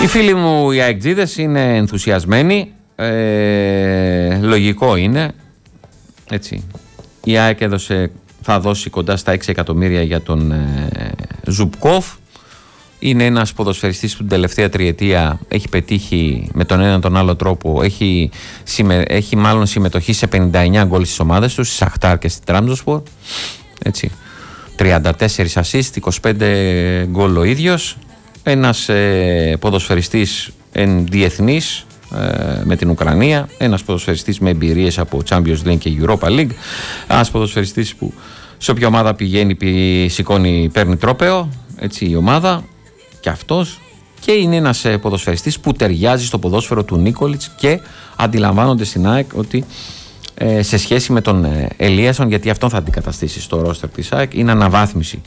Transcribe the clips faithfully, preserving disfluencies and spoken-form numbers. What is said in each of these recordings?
Οι φίλοι μου οι αεκτζίδες είναι ενθουσιασμένοι, ε, λογικό είναι, έτσι. Η ΑΕΚ έδωσε, θα δώσει κοντά στα έξι εκατομμύρια για τον ε, Ζουμπκόφ. Είναι ένας ποδοσφαιριστής που την τελευταία τριετία έχει πετύχει με τον έναν τον άλλο τρόπο. Έχει, συμμε, έχει μάλλον συμμετοχή σε πενήντα εννέα γκολ στις ομάδες του, στη Σαχτάρ και στη Τραμζονσπορ. Έτσι. τριάντα τέσσερα ασίστ, είκοσι πέντε γκολ ο ίδιος. Ένας ε, ποδοσφαιριστής εν διεθνής ε, με την Ουκρανία. Ένας ποδοσφαιριστής με εμπειρίες από Champions League και Europa League. Ένας ποδοσφαιριστής που σε όποια ομάδα πηγαίνει, πη, σηκώνει, παίρνει τρόπαιο. Έτσι η ομάδα. Και αυτός, και είναι ένας ε, ποδοσφαιριστής που ταιριάζει στο ποδόσφαιρο του Νίκολιτς και αντιλαμβάνονται στην ΑΕΚ ότι ε, σε σχέση με τον ε, Ελίασον, γιατί αυτόν θα αντικαταστήσει στο ρόστερ της ΑΕΚ, είναι αναβάθμιση.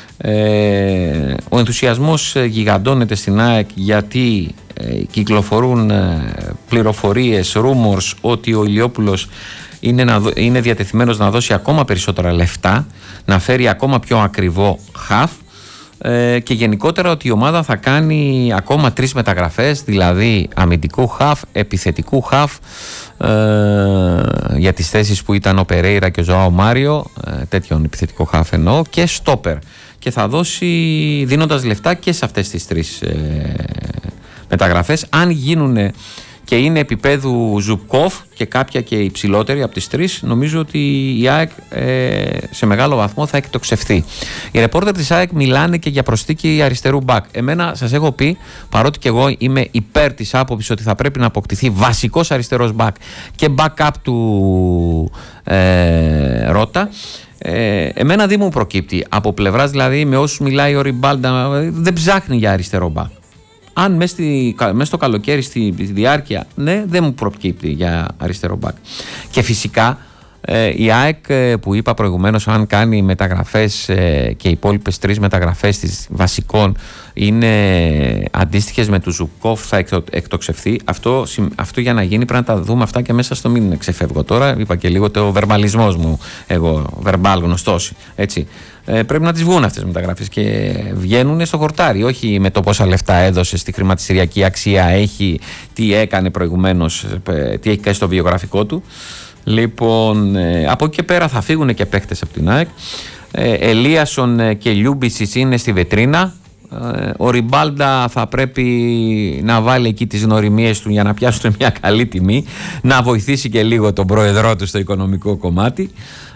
Ε, ο ενθουσιασμός ε, γιγαντώνεται στην ΑΕΚ γιατί ε, κυκλοφορούν ε, πληροφορίες, rumors ότι ο Ηλιόπουλος είναι, να, είναι διατεθειμένος να δώσει ακόμα περισσότερα λεφτά, να φέρει ακόμα πιο ακριβό χαφ. Ε, και γενικότερα ότι η ομάδα θα κάνει ακόμα τρεις μεταγραφές, δηλαδή αμυντικού χαφ, επιθετικού χαφ ε, για τις θέσεις που ήταν ο Περέιρα και ο Ζωάο Μάριο, ε, τέτοιον επιθετικό χαφ εννοώ, και στόπερ, και θα δώσει δίνοντας λεφτά και σε αυτές τις τρεις ε, μεταγραφές. Αν γίνουν και είναι επίπεδου Ζουμπκόφ και κάποια και υψηλότερη από τις τρεις, νομίζω ότι η ΑΕΚ ε, σε μεγάλο βαθμό θα εκτοξευθεί. Οι ρεπόρτερ της ΑΕΚ μιλάνε και για προσθήκη αριστερού μπακ. Εμένα σας έχω πει, παρότι και εγώ είμαι υπέρ της άποψης ότι θα πρέπει να αποκτηθεί βασικός αριστερός μπακ και backup του ε, Ρώτα, ε, εμένα δεν μου προκύπτει από πλευράς, δηλαδή με όσους μιλάει ο Ριμπάλντα, δεν ψάχνει για αριστερό μπακ. Αν μέσα, στη, μέσα στο καλοκαίρι στη διάρκεια, ναι, δεν μου προκύπτει για αριστερό μπακ. Και φυσικά ε, η ΑΕΚ ε, που είπα προηγουμένως, αν κάνει μεταγραφές ε, και οι υπόλοιπες τρεις μεταγραφές της βασικών είναι αντίστοιχες με του Ζουμπκόφ, θα εκτο, εκτοξευθεί. Αυτό, αυτό για να γίνει πρέπει να τα δούμε αυτά και μέσα στο, μην ξεφεύγω τώρα. Είπα και λίγο το βερμαλισμός μου, εγώ, βερμπάλ γνωστός, έτσι. Ε, πρέπει να τις βγουν αυτές οι μεταγραφές και βγαίνουν στο χορτάρι, όχι με το πόσα λεφτά έδωσε, στη χρηματιστηριακή αξία έχει, τι έκανε προηγουμένως, τι έχει κάνει στο βιογραφικό του. Λοιπόν, ε, από εκεί και πέρα θα φύγουν και παίχτες από την ΑΕΚ. ε, Ελίασον και Λιούμπιτσιτς είναι στη βετρίνα. ε, ο Ριμπάλντα θα πρέπει να βάλει εκεί τις γνωριμίες του για να πιάσουν μια καλή τιμή, να βοηθήσει και λίγο τον πρόεδρό του στο οικονομικό κομμάτι.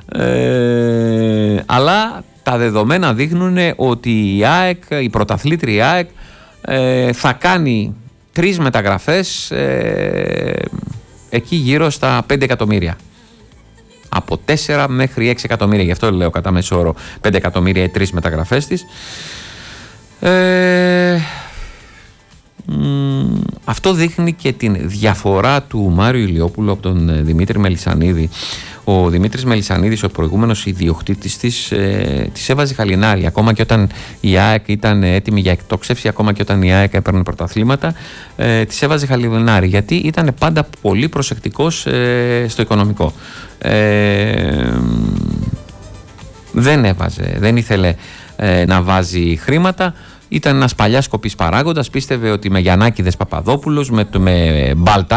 Ε, αλλά τα δεδομένα δείχνουν ότι η ΑΕΚ, η πρωταθλήτρια ΑΕΚ, ε, θα κάνει τρεις μεταγραφές ε, εκεί γύρω στα πέντε εκατομμύρια. Από τέσσερα μέχρι έξι εκατομμύρια, γι' αυτό λέω κατά μέσο όρο πέντε εκατομμύρια οι τρεις μεταγραφές της. Ε, μ, αυτό δείχνει και την διαφορά του Μάριου Ηλιόπουλου από τον Δημήτρη Μελισσανίδη. Ο Δημήτρης Μελισσανίδης, ο προηγούμενος ιδιοκτήτης της, ε, της έβαζε χαλινάρι. Ακόμα και όταν η ΑΕΚ ήταν έτοιμη για εκτόξευση, ακόμα και όταν η ΑΕΚ έπαιρνε πρωταθλήματα, ε, της έβαζε χαλινάρι. Γιατί ήταν πάντα πολύ προσεκτικός ε, στο οικονομικό. Ε, δεν έβαζε, δεν ήθελε ε, να βάζει χρήματα. Ήταν ένας παλιάς κοπής παράγοντας. Πίστευε ότι με Γιαννάκηδες Παπαδόπουλος, με, με Μπαλτά